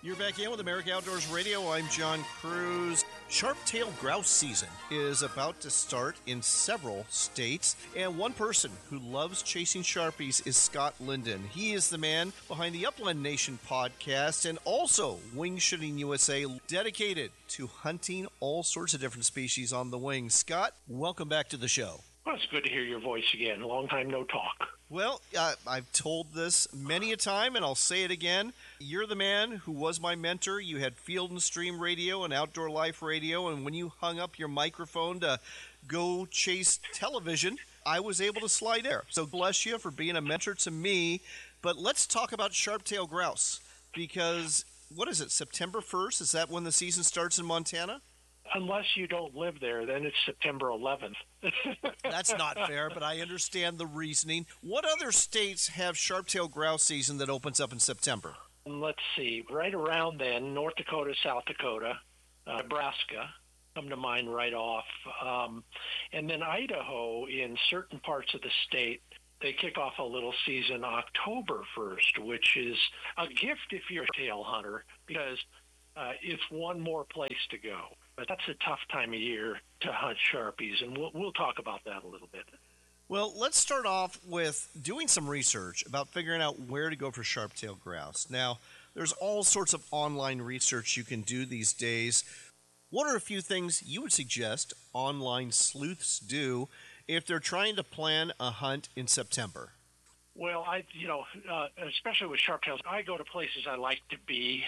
You're back in with America Outdoors Radio. I'm John Cruz. Sharp-tailed grouse season is about to start in several states, and one person who loves chasing Sharpies is Scott Linden. He is the man behind the Upland Nation podcast and also Wing Shooting USA, dedicated to hunting all sorts of different species on the wing. Scott, welcome back to the show. Well, it's good to hear your voice again. Long time no talk. Well, I've told this many a time, and I'll say it again. You're the man who was my mentor. You had Field and Stream Radio and Outdoor Life Radio, and when you hung up your microphone to go chase television, I was able to slide there. So bless you for being a mentor to me. But let's talk about sharp-tailed grouse, because, what is it, September 1st? Is that when the season starts in Montana? Unless you don't live there, then it's September 11th. That's not fair, but I understand the reasoning. What other states have sharp-tailed grouse season that opens up in September? Let's see. Right around then, North Dakota, South Dakota, Nebraska come to mind right off. And then Idaho, in certain parts of the state, they kick off a little season October 1st, which is a gift if you're a tail hunter, because it's one more place to go. But that's a tough time of year to hunt Sharpies, and we'll talk about that a little bit. Well, let's start off with doing some research about figuring out where to go for sharp-tailed grouse. Now, there's all sorts of online research you can do these days. What are a few things you would suggest online sleuths do if they're trying to plan a hunt in September? Well, especially with sharp-tails, I go to places I like to be.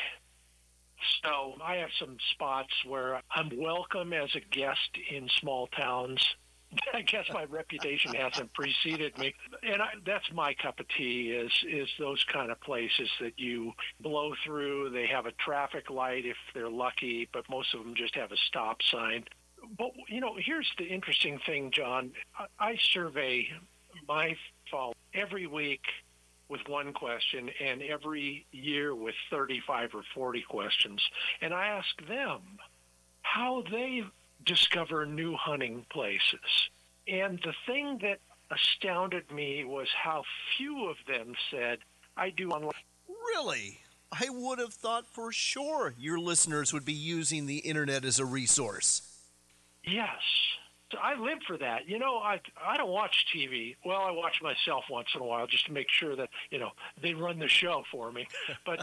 So I have some spots where I'm welcome as a guest in small towns. I guess my reputation hasn't preceded me. And that's my cup of tea is those kind of places that you blow through. They have a traffic light if they're lucky, but most of them just have a stop sign. But, here's the interesting thing, John. I survey my followers every week with one question, and every year with 35 or 40 questions. And I ask them how they discover new hunting places. And the thing that astounded me was how few of them said, I do online. Really? I would have thought for sure your listeners would be using the internet as a resource. Yes. So I live for that. I don't watch TV. Well, I watch myself once in a while just to make sure that, they run the show for me. But,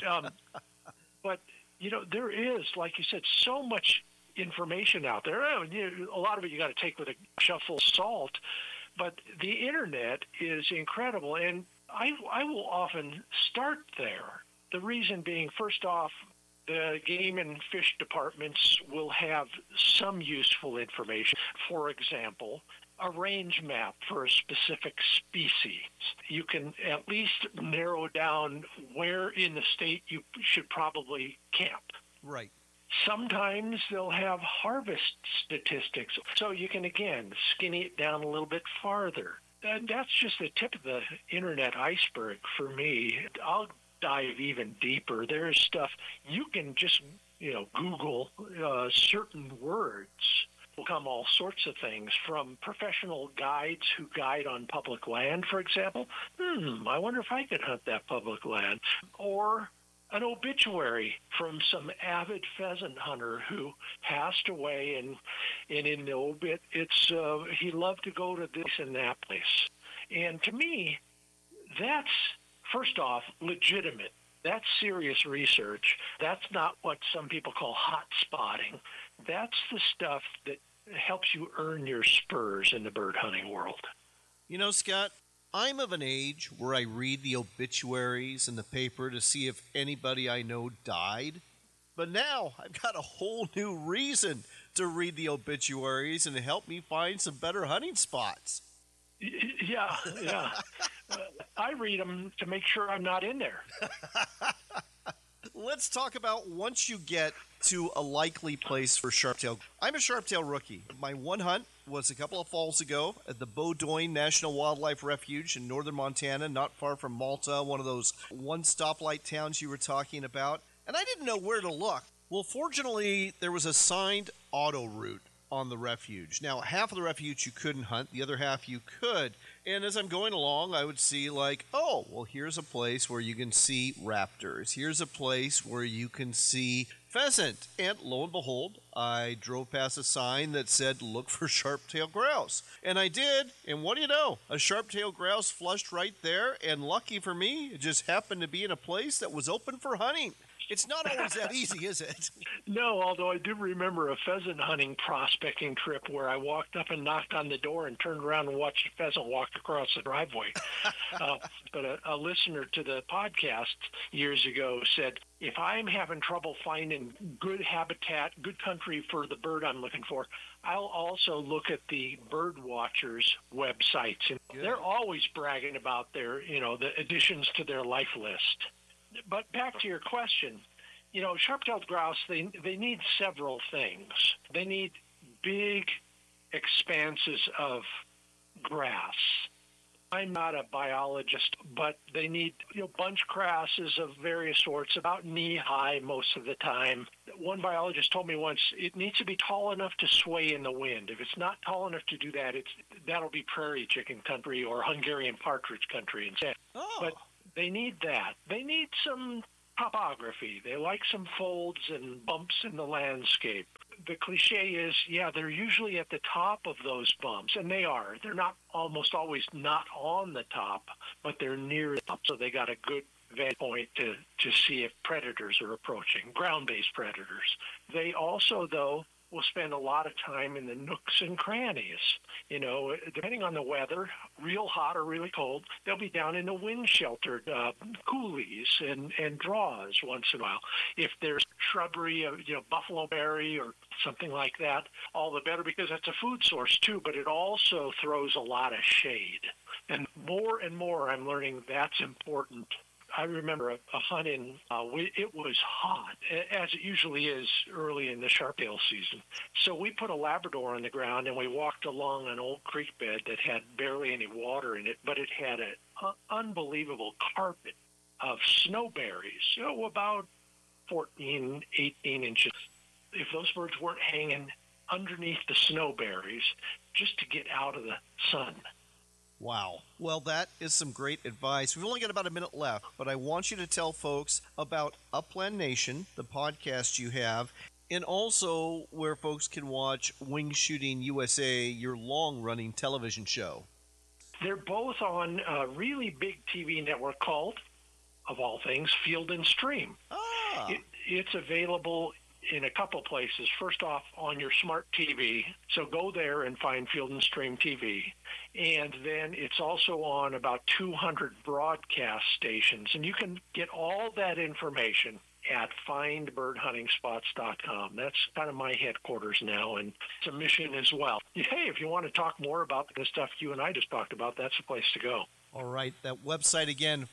there is, like you said, so much information out there. A lot of it you got to take with a shovelful of salt. But the internet is incredible. And I will often start there. The reason being, first off, the game and fish departments will have some useful information. For example, a range map for a specific species. You can at least narrow down where in the state you should probably camp. Right. Sometimes they'll have harvest statistics, so you can, again, skinny it down a little bit farther. And that's just the tip of the internet iceberg for me. I'll dive even deeper. There's stuff you can just, Google certain words. Will come all sorts of things, from professional guides who guide on public land, for example. I wonder if I could hunt that public land. Or an obituary from some avid pheasant hunter who passed away, and in the obit, it's he loved to go to this and that place. And to me, that's, first off, legitimate. That's serious research. That's not what some people call hot spotting. That's the stuff that helps you earn your spurs in the bird hunting world. Scott, I'm of an age where I read the obituaries in the paper to see if anybody I know died. But now I've got a whole new reason to read the obituaries and to help me find some better hunting spots. Yeah. I read them to make sure I'm not in there. Let's talk about once you get to a likely place for sharptail. I'm a sharptail rookie. My one hunt was a couple of falls ago at the Bowdoin National Wildlife Refuge in northern Montana, not far from Malta, one of those one stoplight towns you were talking about. And I didn't know where to look. Well, fortunately, there was a signed auto route on the refuge. Now, half of the refuge you couldn't hunt, the other half you could. And as I'm going along, I would see like, oh, well, here's a place where you can see raptors. Here's a place where you can see pheasant. And lo and behold, I drove past a sign that said, look for sharp-tailed grouse. And I did, and what do you know? A sharp-tailed grouse flushed right there, and lucky for me, it just happened to be in a place that was open for hunting. It's not always that easy, is it? No, although I do remember a pheasant hunting prospecting trip where I walked up and knocked on the door and turned around and watched a pheasant walk across the driveway. But a listener to the podcast years ago said, if I'm having trouble finding good habitat, good country for the bird I'm looking for, I'll also look at the bird watchers websites. And they're always bragging about their, the additions to their life list. But back to your question, sharp-tailed grouse, they need several things. They need big expanses of grass. I'm not a biologist, but they need bunch grasses of various sorts, about knee-high most of the time. One biologist told me once, it needs to be tall enough to sway in the wind. If it's not tall enough to do that, that'll be prairie chicken country or Hungarian partridge country instead. Oh. But they need that. They need some topography. They like some folds and bumps in the landscape. The cliche is, they're usually at the top of those bumps, and they are. They're not almost always not on the top, but they're near the top, so they got a good vantage point to see if predators are approaching, ground-based predators. They also, though, will spend a lot of time in the nooks and crannies. Depending on the weather, real hot or really cold, they'll be down in the wind-sheltered coulees and draws once in a while. If there's shrubbery, buffalo berry or something like that, all the better, because that's a food source too, but it also throws a lot of shade. And more I'm learning that's important. I remember a hunt it was hot, as it usually is early in the sharp-tail season. So we put a Labrador on the ground, and we walked along an old creek bed that had barely any water in it, but it had an unbelievable carpet of snowberries, about 14, 18 inches. If those birds weren't hanging underneath the snowberries just to get out of the sun. Wow. Well, that is some great advice. We've only got about a minute left, but I want you to tell folks about Upland Nation, the podcast you have, and also where folks can watch Wing Shooting USA, your long-running television show. They're both on a really big TV network called, of all things, Field and Stream. It's available in a couple places. First off, on your smart TV. So go there and find Field and Stream TV. And then it's also on about 200 broadcast stations. And you can get all that information at findbirdhuntingspots.com. That's kind of my headquarters now, and it's a mission as well. Hey, if you want to talk more about the stuff you and I just talked about, that's the place to go. All right, that website again,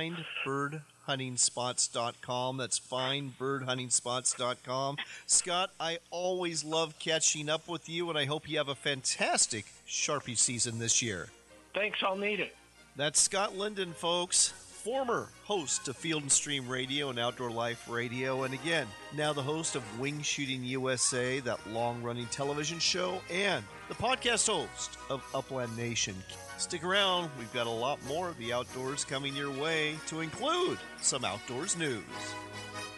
findbirdhuntingspots.com. That's findbirdhuntingspots.com. Scott, I always love catching up with you, and I hope you have a fantastic Sharpie season this year. Thanks, I'll need it. That's Scott Linden, folks, former host of Field and Stream Radio and Outdoor Life Radio, and again, now the host of Wing Shooting USA, that long-running television show, and the podcast host of Upland Nation. Stick around, we've got a lot more of the outdoors coming your way, to include some outdoors news.